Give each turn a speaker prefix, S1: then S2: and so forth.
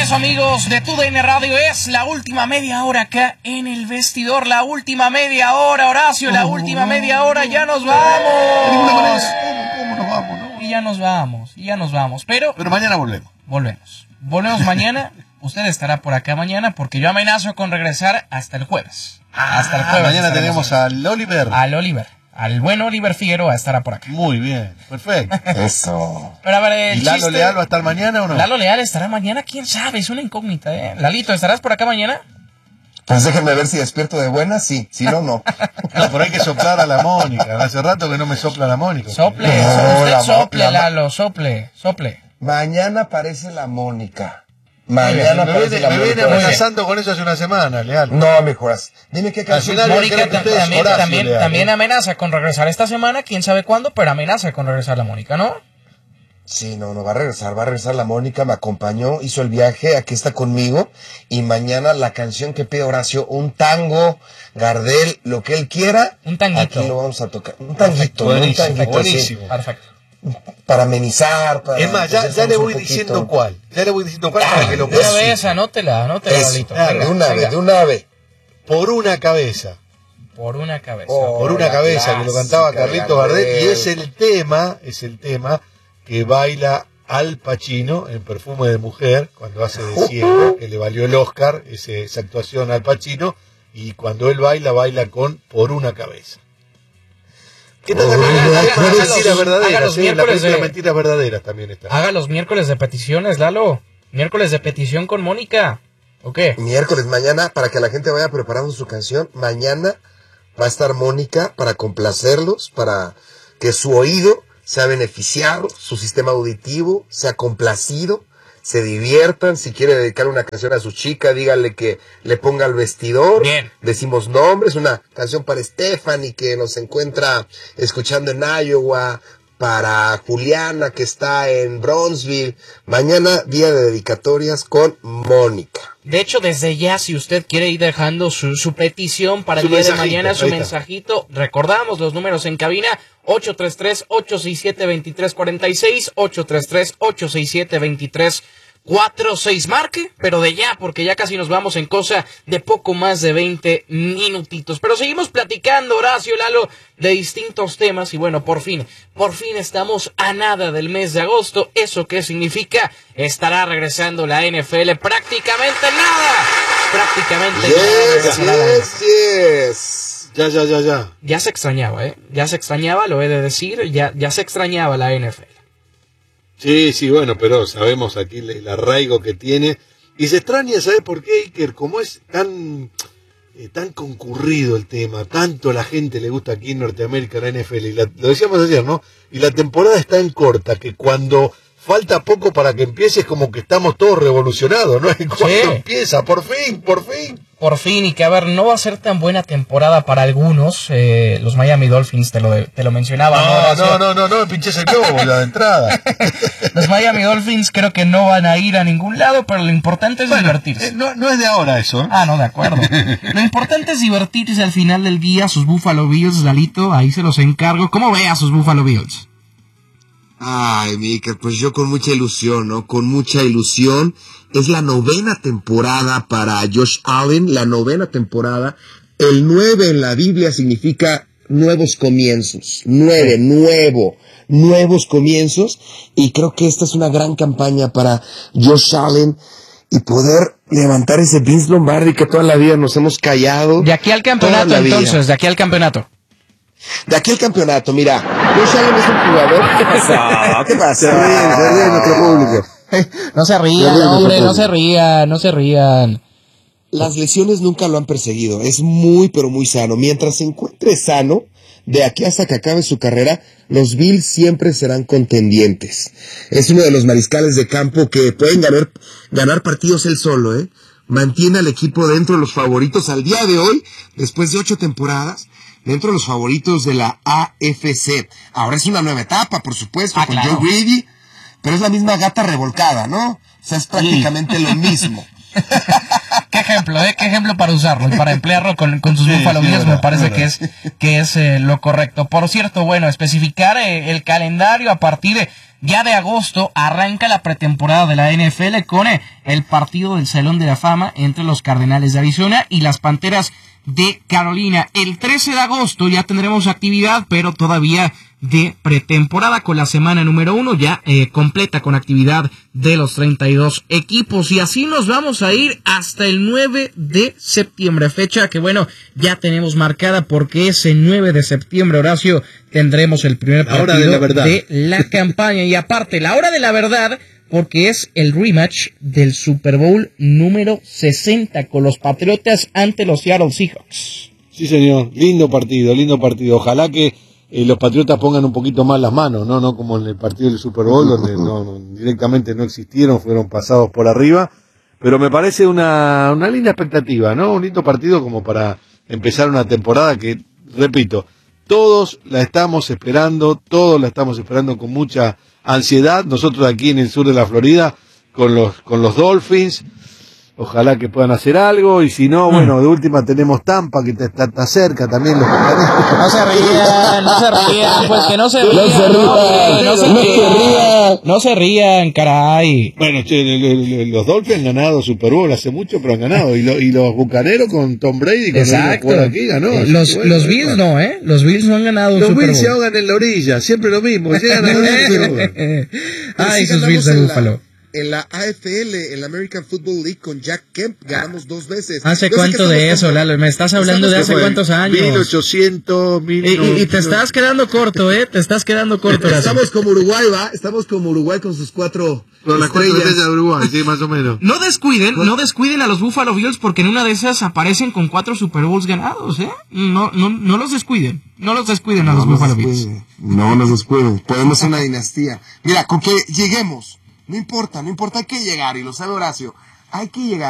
S1: eso, amigos de TUDN Radio, es la última media hora acá en el vestidor. La última media hora, Horacio, la última media hora. Ya nos vamos.
S2: ¿Cómo nos vamos? No?
S1: Y ya nos vamos. Pero
S2: mañana volvemos.
S1: Volvemos mañana. Usted estará por acá mañana porque yo amenazo con regresar hasta el jueves. Hasta el jueves.
S2: Mañana tenemos al Oliver.
S1: Al buen Oliver Figueroa estará por acá.
S2: Muy bien, perfecto.
S3: Eso.
S1: Pero a ver,
S2: ¿Y Lalo Leal va a estar mañana o no?
S1: Lalo Leal estará mañana, quién sabe, es una incógnita, ¿eh? Lalito, ¿estarás por acá mañana?
S3: Pues déjenme ver si despierto de buenas, sí. Si no, no.
S2: No, pero hay que soplar a la Mónica. Hace rato que no me sopla la Mónica.
S1: Sople, Lalo, sople.
S3: Mañana aparece la Mónica.
S2: Me viene amenazando con eso hace una semana, Leal.
S3: No, mejoras. Dime qué canción.
S1: Mónica también amenaza con regresar esta semana, quién sabe cuándo, pero amenaza con regresar la Mónica, ¿no?
S3: Sí, no va a regresar la Mónica, me acompañó, hizo el viaje, aquí está conmigo, y mañana la canción que pide Horacio, un tango, Gardel, lo que él quiera,
S1: un tanguito.
S3: Aquí lo vamos a tocar, un tanguito, buenísimo.
S1: Perfecto.
S3: Para amenizar, para...
S2: Es más, ya le voy diciendo cuál. Para que lo pueda.
S1: Una vez, anótela, Lalito.
S3: De una vez.
S2: Por una cabeza.
S1: Por una cabeza,
S2: que lo cantaba Carlitos Gardel, y es el tema que baila Al Pacino en Perfume de Mujer, cuando hace de ciego, que le valió el Oscar, esa actuación Al Pacino, y cuando él baila con Por una cabeza. ¿Qué tal mentiras verdaderas? La mentiras verdaderas también está.
S1: Haga los miércoles de peticiones, Lalo. Miércoles de petición con Mónica. ¿O qué?
S3: Miércoles, mañana, para que la gente vaya preparando su canción, mañana va a estar Mónica para complacerlos, para que su oído sea beneficiado, su sistema auditivo sea complacido, se diviertan. Si quiere dedicar una canción a su chica, díganle que le ponga el vestidor.
S1: Bien.
S3: Decimos nombres, una canción para Stephanie que nos encuentra escuchando en Iowa, para Juliana que está en Bronzeville. Mañana día de dedicatorias con Mónica.
S1: De hecho, desde ya, si usted quiere ir dejando su petición para el día de mañana, su mensajito, recordamos los números en cabina, 833-867-2346, 833-867-2346. 4-6 marque, pero de ya, porque ya casi nos vamos en cosa de poco más de 20 minutitos. Pero seguimos platicando, Horacio, Lalo, de distintos temas y bueno, por fin estamos a nada del mes de agosto. ¿Eso qué significa? Estará regresando la NFL prácticamente nada.
S2: Yes. Ya.
S1: Ya se extrañaba, ya se extrañaba, lo he de decir, ya se extrañaba la NFL.
S2: Sí, bueno, pero sabemos aquí el arraigo que tiene. Y se extraña, ¿sabes por qué, Iker? Como es tan concurrido el tema, tanto la gente le gusta aquí en Norteamérica la NFL, y lo decíamos ayer, ¿no? Y la temporada es tan corta que cuando falta poco para que empiece es como que estamos todos revolucionados, ¿no? Cuando empieza, por fin.
S1: Por fin, y que a ver, no va a ser tan buena temporada para algunos. Los Miami Dolphins, te lo mencionaba.
S2: No, pinches el globo la entrada.
S1: Los Miami Dolphins creo que no van a ir a ningún lado, pero lo importante es divertirse.
S2: No es de ahora eso.
S1: No, de acuerdo. Lo importante es divertirse al final del día. Sus Buffalo Bills, Lalito, ahí se los encargo. ¿Cómo ve a sus Buffalo Bills?
S3: Ay, Miker, pues yo con mucha ilusión, ¿no? Con mucha ilusión. Es la 9ª temporada para Josh Allen, la 9ª temporada. El 9 en la Biblia significa nuevos comienzos. Nuevos comienzos. Y creo que esta es una gran campaña para Josh Allen y poder levantar ese Vince Lombardi que toda la vida nos hemos callado.
S1: De aquí al campeonato, entonces, de aquí al campeonato.
S3: De aquí al campeonato, mira, Josh Allen es un jugador. ¿Qué pasa?
S2: Se ríe nuestro público.
S1: No se rían, hombre, no se rían.
S3: Las lesiones nunca lo han perseguido, es muy pero muy sano. Mientras se encuentre sano, de aquí hasta que acabe su carrera, los Bills siempre serán contendientes. Es uno de los mariscales de campo que pueden ganar partidos él solo, Mantiene al equipo dentro de los favoritos al día de hoy, después de 8 temporadas. Dentro de los favoritos de la AFC. Ahora es una nueva etapa, por supuesto, con
S1: claro.
S3: Joe Brady, pero es la misma gata revolcada, ¿no? O sea, es prácticamente lo mismo.
S1: Qué ejemplo para usarlo y para emplearlo con sus Buffalo Bills, me parece que es lo correcto. Por cierto, bueno, especificar el calendario a partir ya de agosto arranca la pretemporada de la NFL con el partido del Salón de la Fama entre los Cardenales de Arizona y las Panteras de Carolina. El 13 de agosto ya tendremos actividad, pero todavía de pretemporada, con la semana número 1 ya completa con actividad de los 32 equipos, y así nos vamos a ir hasta el 9 de septiembre, fecha que bueno, ya tenemos marcada porque ese 9 de septiembre, Horacio, tendremos el primer partido de la campaña, y aparte, la hora de la verdad, porque es el rematch del Super Bowl número 60 con los Patriotas ante los Seattle Seahawks.
S2: Sí, señor, lindo partido. Ojalá que los Patriotas pongan un poquito más las manos, no como en el partido del Super Bowl, donde directamente no existieron, fueron pasados por arriba, pero me parece una linda expectativa, ¿no? Un lindo partido como para empezar una temporada que, repito, todos la estamos esperando con mucha ansiedad. Nosotros aquí en el sur de la Florida, con los Dolphins, ojalá que puedan hacer algo, y si no, bueno, de última tenemos Tampa, que está cerca también.
S1: No se rían, pues que no se rían. No se rían, caray.
S2: Bueno, los Dolphins han ganado Super Bowl hace mucho, pero han ganado. Y los Bucaneros con Tom Brady, que
S1: exacto,
S2: aquí ganó.
S1: Los Bills no, Los Bills no han ganado
S2: Los
S1: Super Bowl.
S2: Bills se ahogan en la orilla, siempre lo mismo. Llegan a ganar.
S1: Ay, sus Bills de Búfalo.
S4: En la AFL, en la American Football League, con Jack Kemp, ganamos 2 veces.
S1: ¿Hace cuánto de eso, Lalo? Me estás hablando de hace cuántos años.
S2: 1800, 1900.
S1: Y te estás quedando corto, Te estás quedando corto.
S3: Estamos como Uruguay, ¿va? Estamos como Uruguay con sus 4
S2: con las 4 estrellas de Uruguay, sí, más o menos.
S1: No descuiden a los Buffalo Bills, porque en una de esas aparecen con 4 Super Bowls ganados, No los descuiden. No los descuiden a los Buffalo Bills.
S3: No nos descuiden. Podemos ser una dinastía. Mira, con que lleguemos. No importa, hay que llegar, y lo sabe Horacio. Hay que llegar.